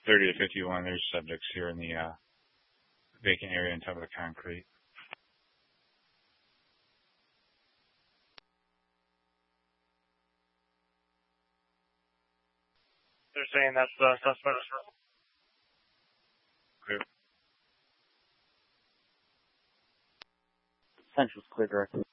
30 to 51, there's subjects here in the vacant area on top of the concrete. They're saying that's the suspect. Clear. Central's clear, Director.